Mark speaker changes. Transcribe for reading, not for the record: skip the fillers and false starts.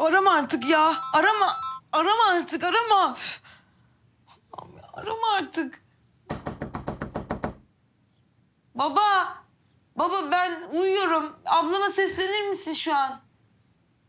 Speaker 1: arama artık ya. Arama. Arama artık, arama. Üf. Allah'ım ya, arama artık. Baba. Baba ben uyuyorum. Ablama seslenir misin şu an?